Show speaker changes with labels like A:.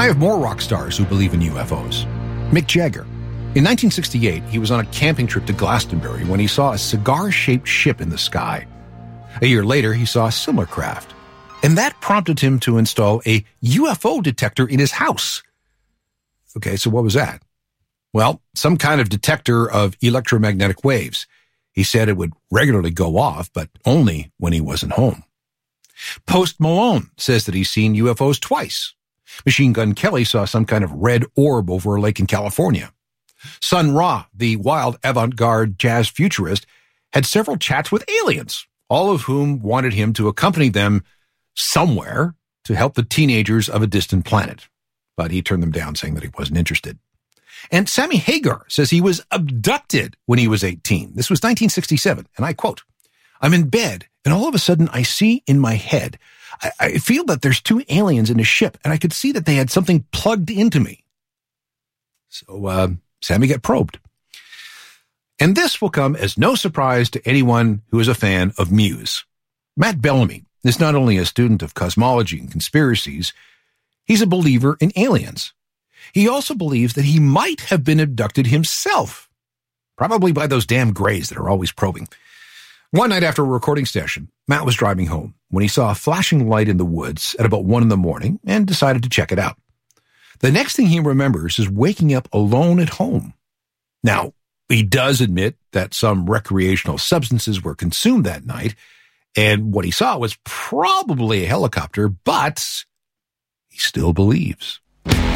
A: I have more rock stars who believe in UFOs. Mick Jagger. In 1968, he was on a camping trip to Glastonbury when he saw a cigar-shaped ship in the sky. A year later, he saw a similar craft, and that prompted him to install a UFO detector in his house. Okay, so what was that? Well, some kind of detector of electromagnetic waves. He said it would regularly go off, but only when he wasn't home. Post Malone says that he's seen UFOs twice. Machine Gun Kelly saw some kind of red orb over a lake in California. Sun Ra, the wild avant-garde jazz futurist, had several chats with aliens, all of whom wanted him to accompany them somewhere to help the teenagers of a distant planet. But he turned them down, saying that he wasn't interested. And Sammy Hagar says he was abducted when he was 18. This was 1967, and I quote, "I'm in bed, and all of a sudden I see in my head, I feel that there's two aliens in a ship, and I could see that they had something plugged into me." So Sammy got probed. And this will come as no surprise to anyone who is a fan of Muse. Matt Bellamy is not only a student of cosmology and conspiracies, he's a believer in aliens. He also believes that he might have been abducted himself, probably by those damn Greys that are always probing. One night after a recording session, Matt was driving home when he saw a flashing light in the woods at about 1 a.m. and decided to check it out. The next thing he remembers is waking up alone at home. Now, he does admit that some recreational substances were consumed that night, and what he saw was probably a helicopter, but he still believes.